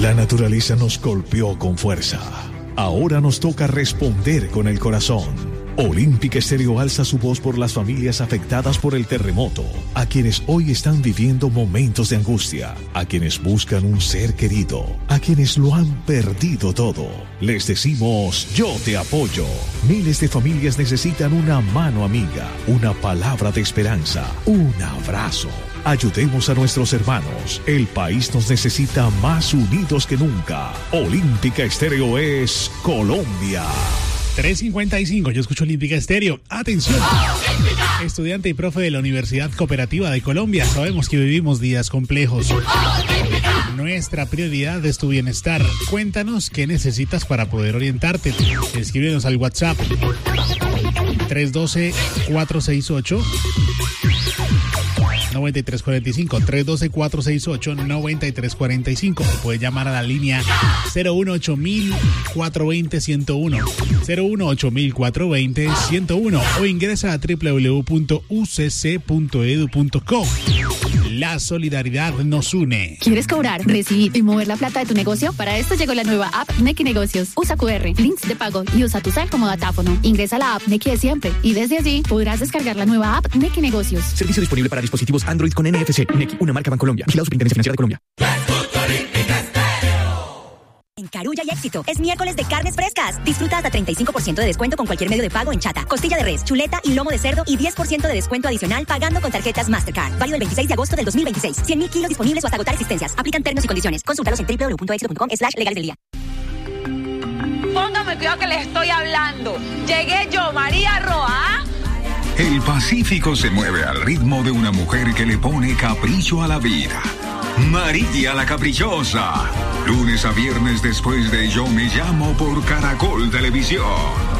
La naturaleza nos golpeó con fuerza. Ahora nos toca responder con el corazón. Olímpica Estéreo alza su voz por las familias afectadas por el terremoto, a quienes hoy están viviendo momentos de angustia, a quienes buscan un ser querido, a quienes lo han perdido todo. Les decimos, yo te apoyo. Miles de familias necesitan una mano amiga, una palabra de esperanza, un abrazo. Ayudemos a nuestros hermanos. El país nos necesita más unidos que nunca. Olímpica Estéreo es Colombia. 3:55, yo escucho Olímpica Estéreo. Atención, estudiante y profe de la Universidad Cooperativa de Colombia. Sabemos que vivimos días complejos. Nuestra prioridad es tu bienestar. Cuéntanos qué necesitas para poder orientarte. Escríbenos al WhatsApp 312-468 9345, 312-468-9345. Puedes llamar a la línea 018-420-101, 018-420-101 o ingresa a www.ucc.edu.co. La solidaridad nos une. ¿Quieres cobrar, recibir y mover la plata de tu negocio? Para esto llegó la nueva app Nequi Negocios. Usa QR, links de pago y usa tu cel como datáfono. Ingresa a la app Nequi de siempre y desde allí podrás descargar la nueva app Nequi Negocios. Servicio disponible para dispositivos Android con NFC. Nequi, una marca Bancolombia. Vigilado Superintendencia Financiera de Colombia. En Carulla y Éxito, es miércoles de carnes frescas. Disfruta hasta 35% de descuento con cualquier medio de pago en chata, costilla de res, chuleta y lomo de cerdo y 10% de descuento adicional pagando con tarjetas Mastercard. Válido el 26 de agosto del 2026. 100.000 kilos disponibles o hasta agotar existencias. Aplican términos y condiciones. Consúltalos en www.éxito.com/legales del día. Póngame cuidado que les estoy hablando. Llegué yo, María Roa. El Pacífico se mueve al ritmo de una mujer que le pone capricho a la vida. María la Caprichosa. Lunes a viernes después de Yo Me Llamo por Caracol Televisión.